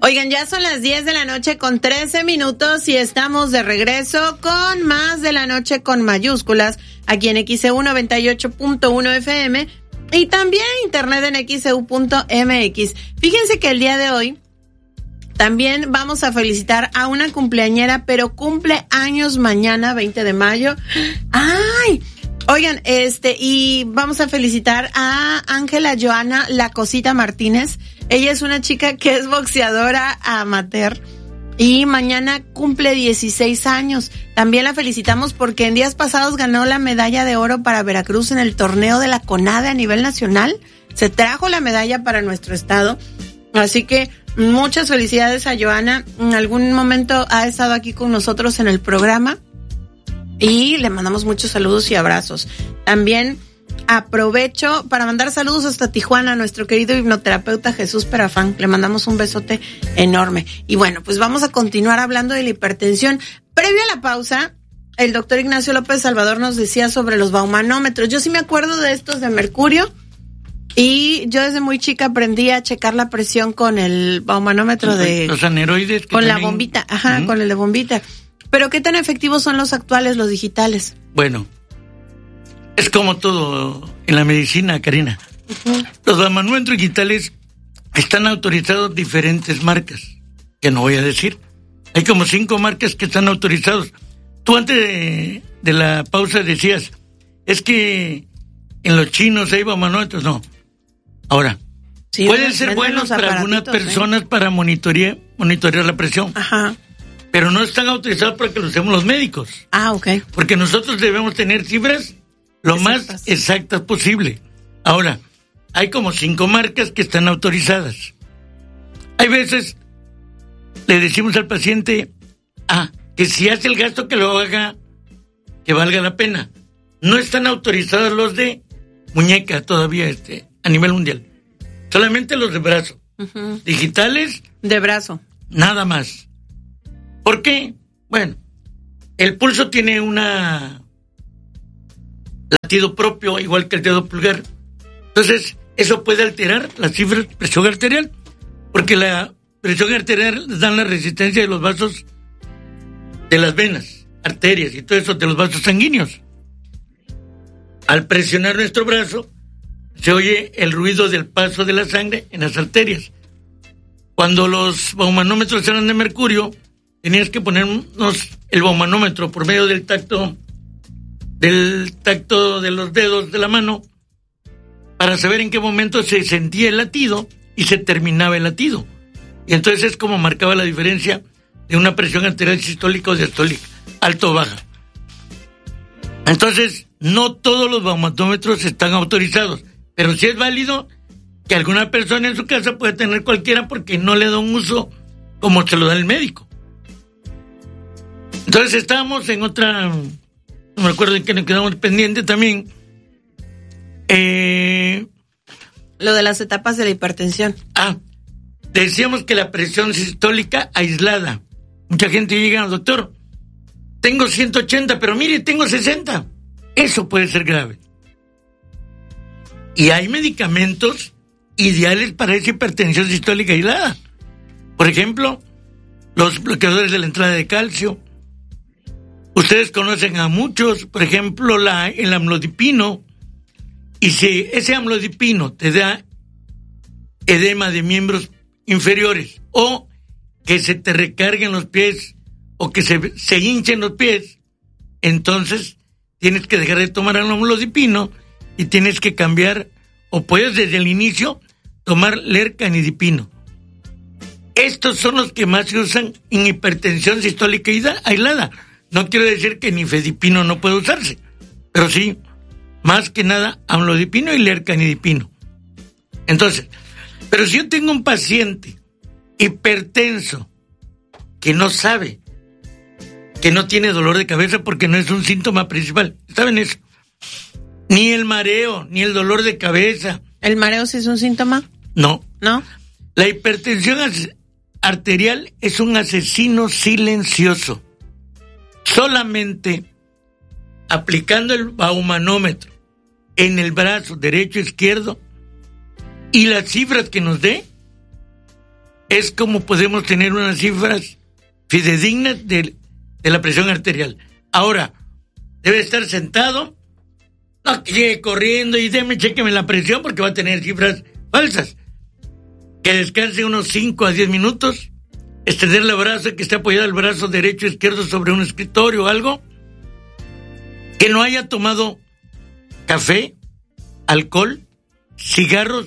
Oigan, ya son las 10 de la noche con 13 minutos y estamos de regreso con más de la noche con mayúsculas aquí en XEU 98.1 FM y también internet en XEU.mx. Fíjense que el día de hoy también vamos a felicitar a una cumpleañera, pero cumple años mañana, 20 de mayo. ¡Ay! Oigan, y vamos a felicitar a Ángela Joana La Cosita Martínez. Ella es una chica que es boxeadora amateur y mañana cumple 16 años. También la felicitamos porque en días pasados ganó la medalla de oro para Veracruz en el torneo de la CONADE a nivel nacional. Se trajo la medalla para nuestro estado. Así que muchas felicidades a Joana. En algún momento ha estado aquí con nosotros en el programa y le mandamos muchos saludos y abrazos. También aprovecho para mandar saludos hasta Tijuana a nuestro querido hipnoterapeuta Jesús Perafán. Le mandamos un besote enorme. Y bueno, pues vamos a continuar hablando de la hipertensión. Previo a la pausa, el doctor Ignacio López Salvador nos decía sobre los baumanómetros. Yo sí me acuerdo de estos de mercurio y yo desde muy chica aprendí a checar la presión con el baumanómetro de... Los aneroides. Con la bombita, con el de bombita. Pero ¿qué tan efectivos son los actuales, los digitales? Bueno, es como todo en la medicina, Karina. Los baumanómetros digitales están autorizados diferentes marcas, que no voy a decir. Hay como 5 marcas que están autorizados. Tú antes de la pausa decías, es que en los chinos hay baumanómetros. No. Ahora, sí, pueden ser buenos para algunas personas para monitorear la presión. Ajá. Pero no están autorizados para que lo usemos los médicos. Ah, ok. Porque nosotros debemos tener cifras lo más exactas posible. Ahora, hay como 5 marcas que están autorizadas. Hay veces le decimos al paciente, que si hace el gasto que lo haga, que valga la pena. No están autorizados los de muñeca todavía a nivel mundial. Solamente los de brazo. Uh-huh. Digitales. De brazo. Nada más. ¿Por qué? Bueno, el pulso tiene latido propio, igual que el dedo pulgar. Entonces, eso puede alterar las cifras de presión arterial, porque la presión arterial da la resistencia de los vasos de las venas, arterias y todo eso de los vasos sanguíneos. Al presionar nuestro brazo, se oye el ruido del paso de la sangre en las arterias. Cuando los baumanómetros eran de mercurio, tenías que ponernos el baumanómetro por medio del tacto de los dedos de la mano para saber en qué momento se sentía el latido y se terminaba el latido. Y entonces es como marcaba la diferencia de una presión arterial sistólica o diastólica, alto o baja. Entonces, no todos los baumanómetros están autorizados, pero sí es válido que alguna persona en su casa pueda tener cualquiera porque no le da un uso como se lo da el médico. Entonces estábamos en otra, no me acuerdo en qué nos quedamos pendientes también. Lo de las etapas de la hipertensión. Decíamos que la presión sistólica aislada. Mucha gente llega, doctor, tengo 180, pero mire, tengo 60. Eso puede ser grave. Y hay medicamentos ideales para esa hipertensión sistólica aislada. Por ejemplo, los bloqueadores de la entrada de calcio. Ustedes conocen a muchos, por ejemplo, el amlodipino. Y si ese amlodipino te da edema de miembros inferiores o que se te recarguen los pies o que se hinchen los pies, entonces tienes que dejar de tomar el amlodipino y tienes que cambiar, o puedes desde el inicio tomar lercanidipino. Estos son los que más se usan en hipertensión sistólica aislada. No quiero decir que nifedipino no puede usarse, pero sí, más que nada, amlodipino y lercanidipino. Entonces, pero si yo tengo un paciente hipertenso que no sabe, que no tiene dolor de cabeza porque no es un síntoma principal, ¿saben eso? Ni el mareo, ni el dolor de cabeza. ¿El mareo sí es un síntoma? No. ¿No? La hipertensión arterial es un asesino silencioso. Solamente aplicando el baumanómetro en el brazo derecho, izquierdo, y las cifras que nos dé, es como podemos tener unas cifras fidedignas de la presión arterial. Ahora, debe estar sentado, no que llegue corriendo y chéqueme la presión porque va a tener cifras falsas. Que descanse unos 5 a 10 minutos, extender el brazo, que esté apoyado el brazo derecho o izquierdo sobre un escritorio o algo, que no haya tomado café, alcohol, cigarros,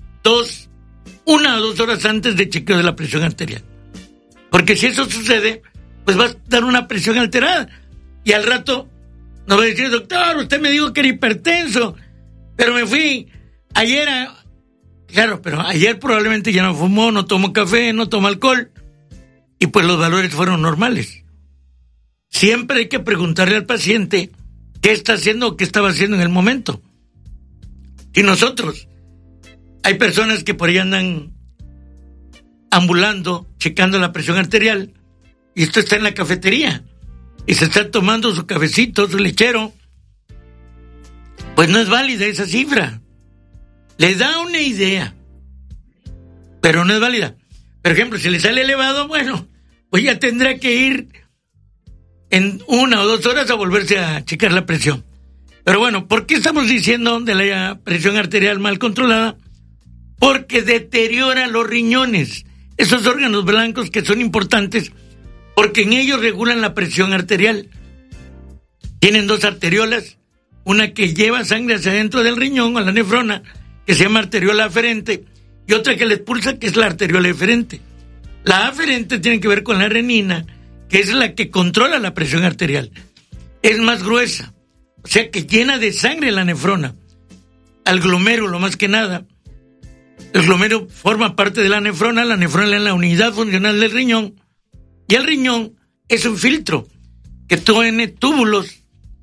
1 o 2 horas antes de chequeo de la presión arterial. Porque si eso sucede, pues va a dar una presión alterada. Y al rato nos va a decir, doctor, usted me dijo que era hipertenso, pero me fui ayer Claro, pero ayer probablemente ya no fumó, no tomó café, no tomó alcohol, y pues los valores fueron normales. Siempre hay que preguntarle al paciente qué está haciendo o qué estaba haciendo en el momento. Y nosotros, hay personas que por ahí andan ambulando, checando la presión arterial, y esto está en la cafetería, y se está tomando su cafecito, su lechero. Pues no es válida esa cifra. Le da una idea, pero no es válida. Por ejemplo, si le sale elevado, bueno, pues ya tendrá que ir en 1 o 2 horas a volverse a checar la presión. Pero bueno, ¿por qué estamos diciendo de la presión arterial mal controlada? Porque deteriora los riñones, esos órganos blancos que son importantes, porque en ellos regulan la presión arterial. Tienen 2 arteriolas, una que lleva sangre hacia adentro del riñón, a la nefrona, que se llama arteriola aferente, y otra que la expulsa, que es la arteriola eferente. La aferente tiene que ver con la renina, que es la que controla la presión arterial. Es más gruesa, o sea que llena de sangre la nefrona. Al glomérulo, más que nada. El glomérulo forma parte de la nefrona es la unidad funcional del riñón, y el riñón es un filtro que tiene túbulos,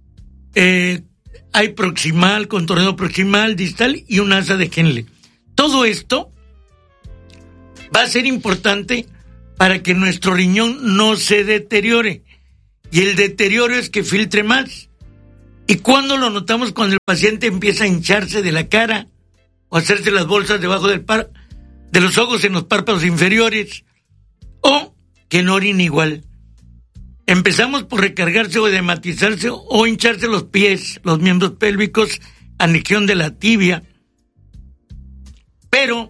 hay proximal, contorneo proximal, distal y un asa de Henle. Todo esto va a ser importante para que nuestro riñón no se deteriore. Y el deterioro es que filtre más. ¿Y cuándo lo notamos? Cuando el paciente empieza a hincharse de la cara o hacerse las bolsas debajo de los ojos en los párpados inferiores, o que no orina igual. Empezamos por recargarse o edematizarse o hincharse los pies, los miembros pélvicos, anexión de la tibia. Pero,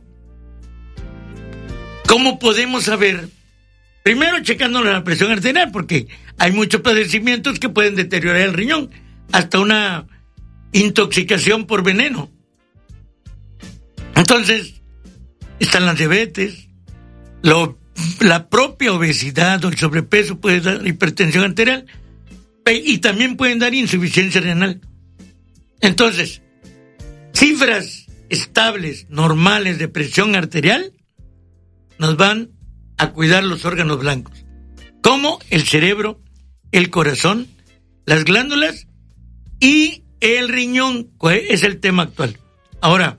¿cómo podemos saber? Primero checando la presión arterial, porque hay muchos padecimientos que pueden deteriorar el riñón, hasta una intoxicación por veneno. Entonces, están las diabetes, la propia obesidad o el sobrepeso puede dar hipertensión arterial y también pueden dar insuficiencia renal. Entonces, cifras estables, normales de presión arterial nos van a cuidar los órganos blancos, como el cerebro, el corazón, las glándulas y el riñón, es el tema actual. Ahora,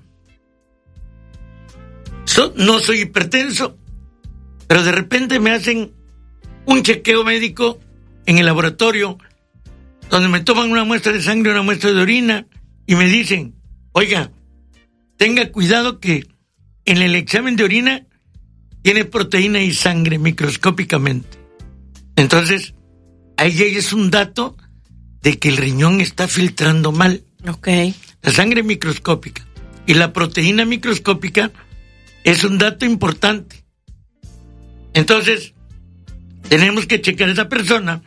no soy hipertenso, pero de repente me hacen un chequeo médico en el laboratorio, donde me toman una muestra de sangre, una muestra de orina, y me dicen, oiga, tenga cuidado que en el examen de orina tiene proteína y sangre microscópicamente. Entonces, ahí ya es un dato de que el riñón está filtrando mal. Okay. La sangre microscópica y la proteína microscópica es un dato importante. Entonces, tenemos que checar a esa persona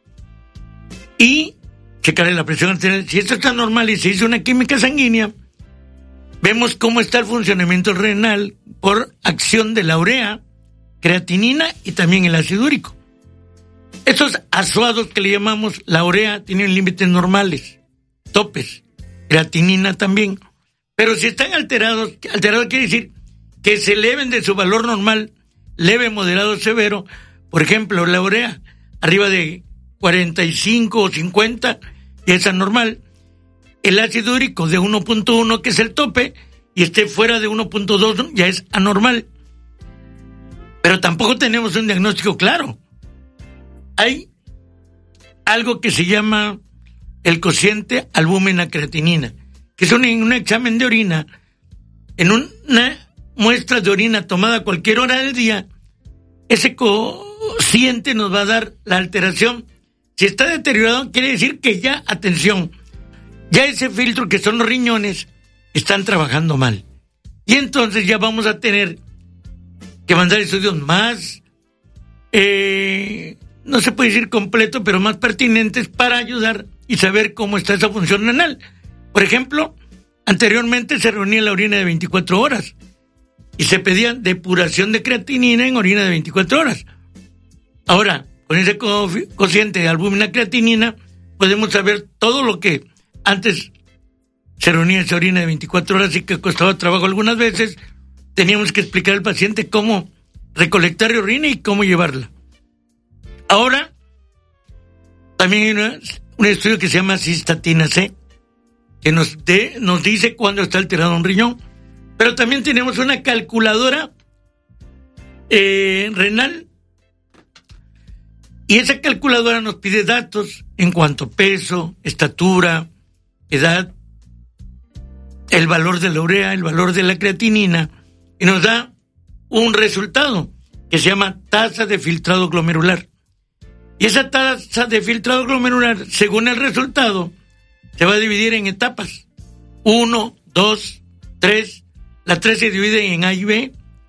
y checarle la presión arterial. Si esto está normal y se hizo una química sanguínea, vemos cómo está el funcionamiento renal por acción de la urea, creatinina y también el ácido úrico. Estos azuados que le llamamos la urea tienen límites normales, topes, creatinina también. Pero si están alterados quiere decir que se eleven de su valor normal, leve, moderado, severo. Por ejemplo, la urea arriba de 45 o 50 ya es anormal. El ácido úrico de 1.1, que es el tope, y esté fuera de 1.2 ya es anormal. Pero tampoco tenemos un diagnóstico claro. Hay algo que se llama el cociente albúmina-creatinina, que es un examen de orina en una muestra de orina tomada a cualquier hora del día, ese cociente nos va a dar la alteración. Si está deteriorado, quiere decir que ya, atención, ya ese filtro que son los riñones están trabajando mal. Y entonces ya vamos a tener que mandar estudios más, no se puede decir completo, pero más pertinentes para ayudar y saber cómo está esa función renal. Por ejemplo, anteriormente se reunía la orina de 24 horas y se pedía depuración de creatinina en orina de 24 horas. Ahora, con ese cociente de albúmina-creatinina, podemos saber todo lo que antes se reunía esa orina de 24 horas y que costaba trabajo algunas veces. Teníamos que explicar al paciente cómo recolectar orina y cómo llevarla. Ahora, también hay un estudio que se llama cistatina C, que nos dice cuándo está alterado un riñón. Pero también tenemos una calculadora renal, y esa calculadora nos pide datos en cuanto a peso, estatura, edad, el valor de la urea, el valor de la creatinina, y nos da un resultado que se llama tasa de filtrado glomerular. Y esa tasa de filtrado glomerular, según el resultado, se va a dividir en etapas. 1, 2, 3. La 3 se divide en A y B,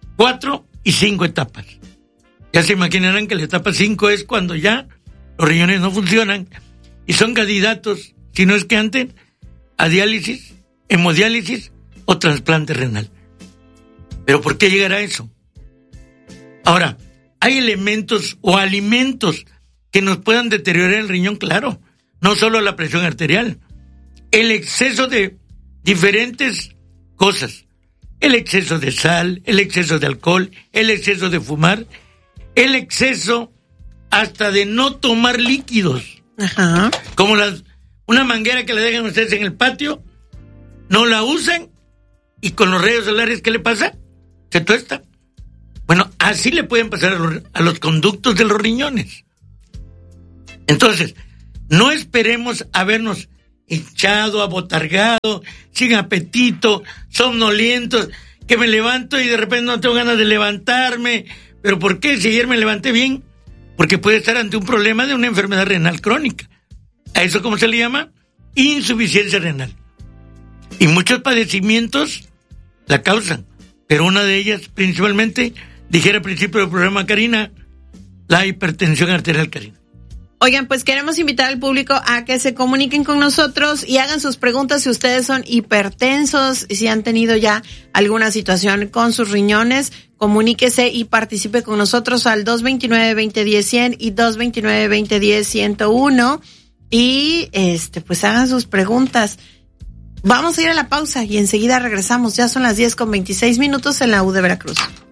4 y 5 etapas. Ya se imaginarán que la etapa 5 es cuando ya los riñones no funcionan y son candidatos, si no es que antes, a diálisis, hemodiálisis o trasplante renal. ¿Pero por qué llegar a eso? Ahora, ¿hay elementos o alimentos que nos puedan deteriorar el riñón? Claro, no solo la presión arterial, el exceso de diferentes cosas, el exceso de sal, el exceso de alcohol, el exceso de fumar, el exceso hasta de no tomar líquidos. Ajá. Como una manguera que le dejan ustedes en el patio, no la usan y con los rayos solares, ¿qué le pasa? Se tuesta. Bueno, así le pueden pasar a los conductos de los riñones. Entonces, no esperemos a vernos hinchado, abotargado, sin apetito, somnolientos, que me levanto y de repente no tengo ganas de levantarme. ¿Pero por qué? Si ayer me levanté bien, porque puede estar ante un problema de una enfermedad renal crónica. ¿A eso cómo se le llama? Insuficiencia renal. Y muchos padecimientos la causan, pero una de ellas principalmente, dijera al principio del programa Karina, la hipertensión arterial, Karina. Oigan, pues queremos invitar al público a que se comuniquen con nosotros y hagan sus preguntas si ustedes son hipertensos, si han tenido ya alguna situación con sus riñones. Comuníquese y participe con nosotros al 229-2010-100 y 229-2010-101 y pues hagan sus preguntas. Vamos a ir a la pausa y enseguida regresamos. Ya son las 10:26 en la U de Veracruz.